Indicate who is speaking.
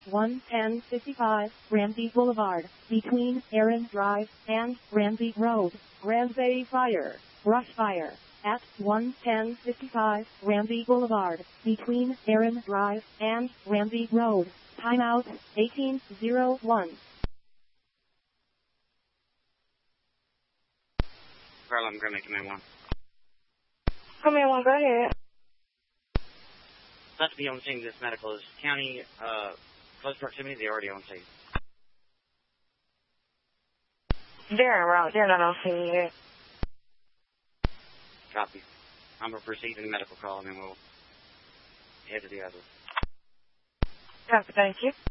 Speaker 1: 11055 Ramsey Boulevard, between Aaron Drive and Ramsey Road. Ramsey Fire. Brush fire. At 11055 Ramsey Boulevard, between Aaron Drive and Ramsey Road. Timeout, 1801.
Speaker 2: Carl, I'm going to make Command 1.
Speaker 3: Command 1, go ahead.
Speaker 2: Not to be on scene, this medical is county, close proximity, they already on scene.
Speaker 3: They're en route, they're not on scene yet.
Speaker 2: Copy. I'm going to proceed to the medical call and then we'll head to the other.
Speaker 3: Copy, thank you.